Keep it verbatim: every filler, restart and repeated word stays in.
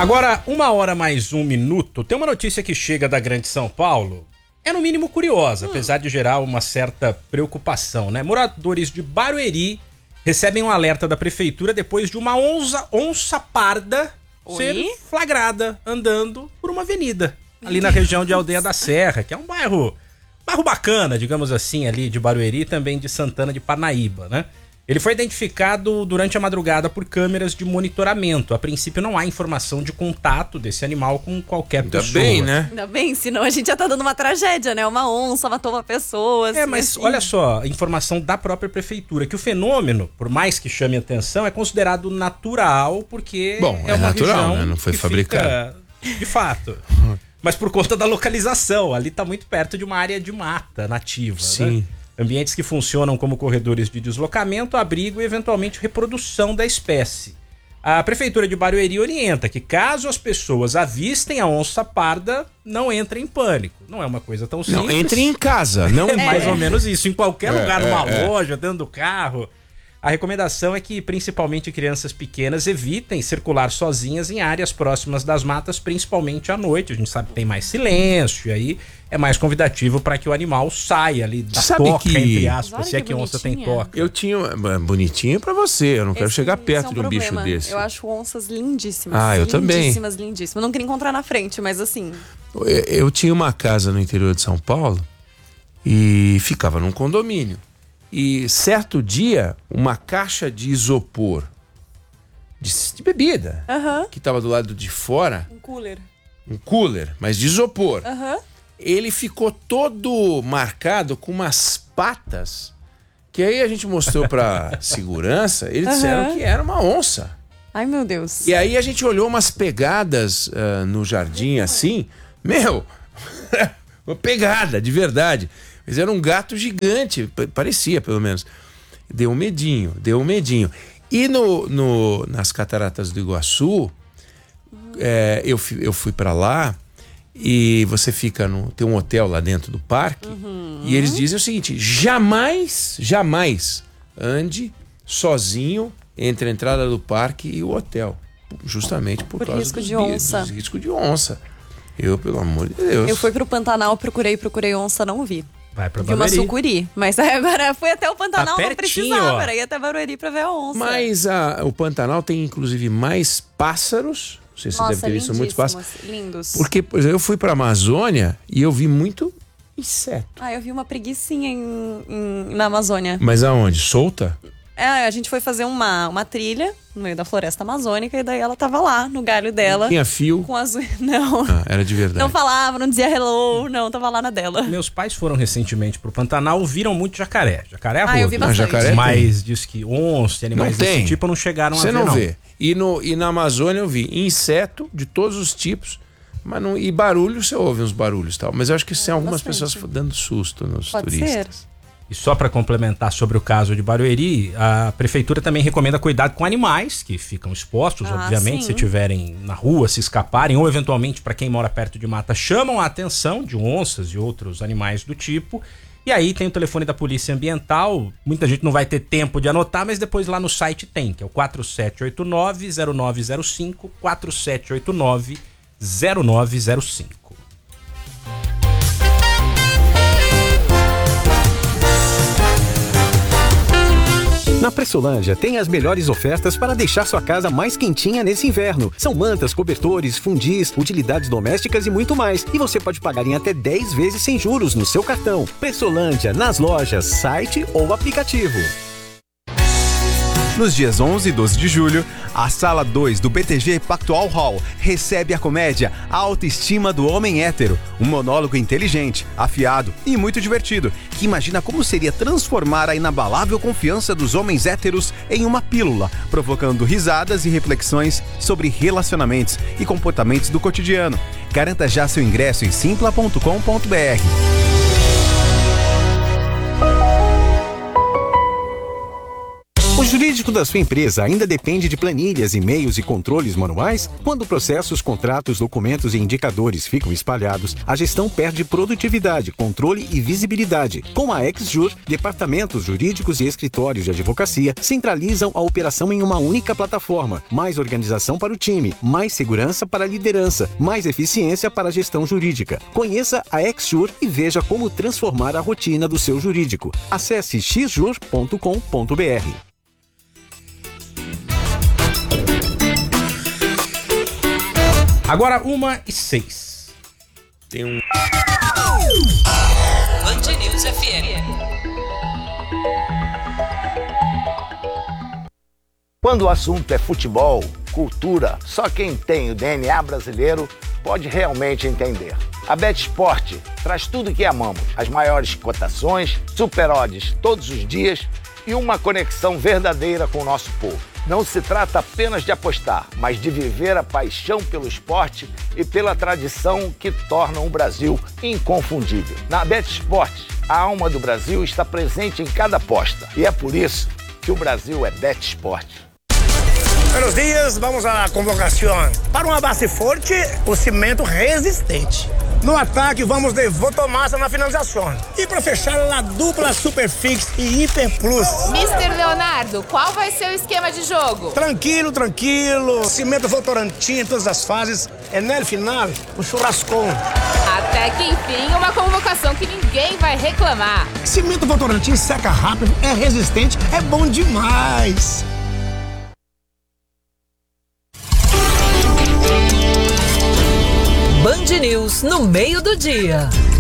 Agora, uma hora mais um minuto, tem uma notícia que chega da Grande São Paulo, é no mínimo curiosa, hum. apesar de gerar uma certa preocupação, né? Moradores de Barueri recebem um alerta da prefeitura depois de uma onça, onça parda Oi? ser flagrada andando por uma avenida, ali na região de Aldeia da Serra, que é um bairro, bairro bacana, digamos assim, ali de Barueri e também de Santana de Parnaíba, né? Ele foi identificado durante a madrugada por câmeras de monitoramento. A princípio não há informação de contato desse animal com qualquer Ainda pessoa. Ainda bem, né? Ainda bem, senão a gente já tá dando uma tragédia, né? Uma onça matou uma pessoa. Assim, é, mas assim. olha só, informação da própria prefeitura, que o fenômeno, por mais que chame atenção, é considerado natural, porque Bom, é, é uma natural, região né? Não foi que fabricado. Fica, de fato. Mas por conta da localização, ali tá muito perto de uma área de mata nativa, Sim. né? Ambientes que funcionam como corredores de deslocamento, abrigo e eventualmente reprodução da espécie. A prefeitura de Barueri orienta que caso as pessoas avistem a onça parda, não entrem em pânico. Não é uma coisa tão simples. Não, entrem em casa, não é mais ou menos isso. Em qualquer é, lugar, é, numa é. loja, dentro do carro. A recomendação é que principalmente crianças pequenas evitem circular sozinhas em áreas próximas das matas, principalmente à noite. A gente sabe que tem mais silêncio, e aí é mais convidativo para que o animal saia ali da sabe toca, que... entre aspas, Olha se é que que onça tem bonitinha. toca. Eu tinha... Bonitinho pra você, eu não quero Esse, chegar perto é um de um problema. bicho desse. Eu acho onças lindíssimas. Ah, eu também. Lindíssimas, lindíssimas. Não queria encontrar na frente, mas assim... Eu, eu tinha uma casa no interior de São Paulo e ficava num condomínio. E certo dia, uma caixa de isopor, de, de bebida, Uhum. que estava do lado de fora, Um cooler. um cooler, mas de isopor, Aham. Uhum. ele ficou todo marcado com umas patas, que aí a gente mostrou pra segurança, eles Uhum. disseram que era uma onça. Ai, meu Deus. E aí a gente olhou umas pegadas uh, no jardim assim, meu, uma pegada, de verdade. Mas era um gato gigante, parecia pelo menos. Deu um medinho, deu um medinho. E no, no, nas Cataratas do Iguaçu, é, eu, eu fui para lá e você fica no... Tem um hotel lá dentro do parque, uhum. e eles dizem o seguinte, jamais, jamais ande sozinho entre a entrada do parque e o hotel. Justamente por, por causa risco dos, de onça. dos risco de onça. Eu, pelo amor de Deus. Eu fui pro Pantanal, procurei, procurei onça, não vi. Vai pra Vi uma Barueri. sucuri, mas agora fui até o Pantanal, Tá não pertinho, precisava, ó. era ir até Barueri pra ver a onça. Mas a, o Pantanal tem inclusive mais pássaros. Não sei se você Nossa, deve ter visto muitos pássaros. lindos. Porque, por exemplo, eu fui pra Amazônia e eu vi muito inseto. Ah, eu vi uma preguicinha em, em, na Amazônia. Mas aonde? Solta? É, a gente foi fazer uma, uma trilha no meio da floresta amazônica e daí ela tava lá, no galho dela. Tinha fio? Com as... Não. Ah, era de verdade. Não falava, não dizia hello, não, tava lá na dela. Meus pais foram recentemente pro Pantanal, viram muito jacaré. Jacaré é Ah, eu vi rodo. bastante. Ah, jacaré Mas diz que onça, animais Não tem. desse tipo não chegaram Você a ver, não não. vê. E, no, e na Amazônia eu vi inseto de todos os tipos. Mas não, e barulho, você ouve uns barulhos e tal. Mas eu acho que tem algumas bastante. pessoas dando susto nos Pode turistas. ser. E só para complementar sobre o caso de Barueri, a prefeitura também recomenda cuidado com animais que ficam expostos, Ah, obviamente, sim. se estiverem na rua, se escaparem, ou eventualmente para quem mora perto de mata, chamam a atenção de onças e outros animais do tipo. E aí tem o telefone da Polícia Ambiental, muita gente não vai ter tempo de anotar, mas depois lá no site tem, que é o quatro sete oito nove, zero nove zero cinco, quatro sete oito nove, zero nove zero cinco. Na Pressolândia tem as melhores ofertas para deixar sua casa mais quentinha nesse inverno. São mantas, cobertores, fundis, utilidades domésticas e muito mais. E você pode pagar em até dez vezes sem juros no seu cartão. Pressolândia, nas lojas, site ou aplicativo. Nos dias onze e doze de julho, a Sala dois do B T G Pactual Hall recebe a comédia A Autoestima do Homem Hétero, um monólogo inteligente, afiado e muito divertido, que imagina como seria transformar a inabalável confiança dos homens héteros em uma pílula, provocando risadas e reflexões sobre relacionamentos e comportamentos do cotidiano. Garanta já seu ingresso em simpla ponto com ponto b r. O O jurídico da sua empresa ainda depende de planilhas, e-mails e controles manuais? Quando processos, contratos, documentos e indicadores ficam espalhados, a gestão perde produtividade, controle e visibilidade. Com a XJur, departamentos jurídicos e escritórios de advocacia centralizam a operação em uma única plataforma. Mais organização para o time, mais segurança para a liderança, mais eficiência para a gestão jurídica. Conheça a XJur e veja como transformar a rotina do seu jurídico. Acesse x jur ponto com ponto b r. Agora uma e seis. Tem um... Band News F M. Quando o assunto é futebol, cultura, só quem tem o D N A brasileiro pode realmente entender. A BetSport traz tudo o que amamos, as maiores cotações, super odds todos os dias e uma conexão verdadeira com o nosso povo. Não se trata apenas de apostar, mas de viver a paixão pelo esporte e pela tradição que tornam o Brasil inconfundível. Na BetSport, a alma do Brasil está presente em cada aposta e é por isso que o Brasil é BetSport. Buenos dias, vamos à convocação. Para uma base forte, o cimento resistente. No ataque, vamos de Votomassa na finalização. E para fechar, a dupla Superfix e Hiper Plus. mister Leonardo, qual vai ser o esquema de jogo? Tranquilo, tranquilo. Cimento Votorantim em todas as fases. É no final, o churrascão. Até que enfim, uma convocação que ninguém vai reclamar. Cimento Votorantim seca rápido, é resistente, é bom demais. Band News no meio do dia.